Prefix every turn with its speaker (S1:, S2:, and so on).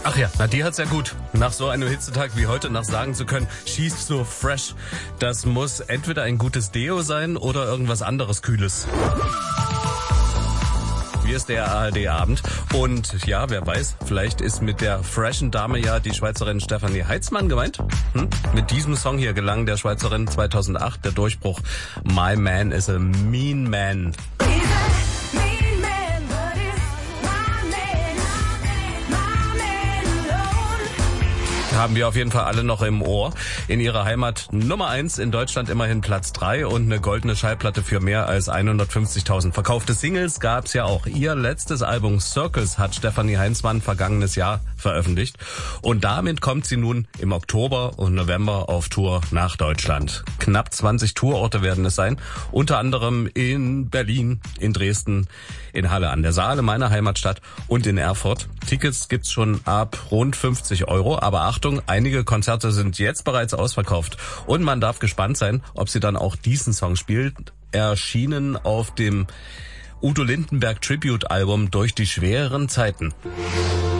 S1: Ach ja, na die hat's ja gut. Nach so einem Hitzetag wie heute noch sagen zu können, she's so fresh. Das muss entweder ein gutes Deo sein oder irgendwas anderes Kühles. Hier ist der ARD-Abend und ja, wer weiß, vielleicht ist mit der freshen Dame ja die Schweizerin Stefanie Heitzmann gemeint. Mit diesem Song hier gelang der Schweizerin 2008 der Durchbruch My Man is a Mean Man. Haben wir auf jeden Fall alle noch im Ohr. In ihrer Heimat Nummer 1, in Deutschland immerhin Platz 3 und eine goldene Schallplatte für mehr als 150.000 verkaufte Singles gab's ja auch. Ihr letztes Album Circus hat Stefanie Heitzmann vergangenes Jahr veröffentlicht und damit kommt sie nun im Oktober und November auf Tour nach Deutschland. Knapp 20 Tourorte werden es sein, unter anderem in Berlin, in Dresden, in Halle an der Saale, meiner Heimatstadt, und in Erfurt. Tickets gibt's schon ab rund 50 €, aber Achtung, einige Konzerte sind jetzt bereits ausverkauft und man darf gespannt sein, ob sie dann auch diesen Song spielt. Erschienen auf dem Udo Lindenberg Tribute Album Durch die schweren Zeiten.